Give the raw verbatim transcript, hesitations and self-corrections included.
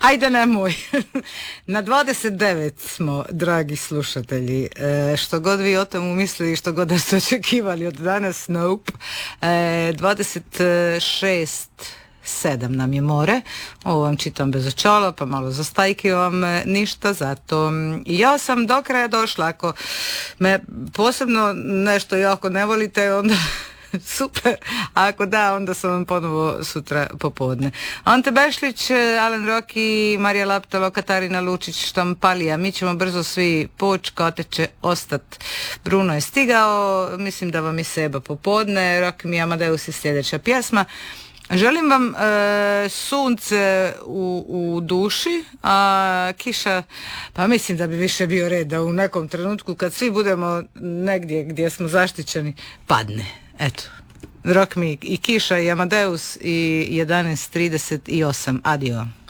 Ajde nemoj. Na dvadeset devet smo, dragi slušatelji. E, što god vi o tomu mislili, što god da ste očekivali od danas, nope. E, dvadeset šest sedam nam je more. Ovo vam čitam bez očala, pa malo zastajkivam, ništa zato. Ja sam do kraja došla. Ako me posebno nešto jako ne volite, onda super, a ako da, onda sam vam ponovo sutra popodne. Ante Bešlić, Alen Roki, Marija Laptalo, Katarina Lučić, Štampalija, mi ćemo brzo svi poći, Kate će ostat. Bruno je stigao, mislim da vam je Seba popodne, Roki mi Amadeus je sljedeća pjesma. Želim vam e, sunce u, u duši, a kiša, pa mislim da bi više bio red da u nekom trenutku kad svi budemo negdje gdje smo zaštićeni, padne. Eto, Rock me i kiša i Amadeus i jedanaest trideset osam. Adio.